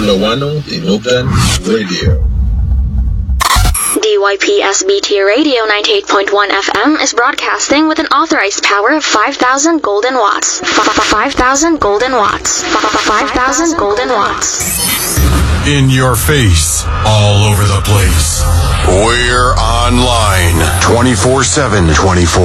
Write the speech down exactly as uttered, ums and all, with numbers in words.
Lawano Inugan Radio. D Y P S B T Radio ninety-eight point one F M is broadcasting with an authorized power of five thousand golden watts. five thousand golden watts. five thousand golden watts. In your face, all over the place. We're online twenty-four seven. twenty-four